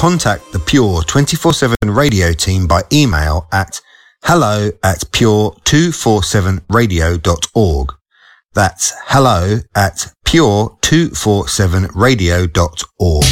contact the Pure 24/7 radio team by email at hello@pure247radio.org. That's hello@pure247radio.org.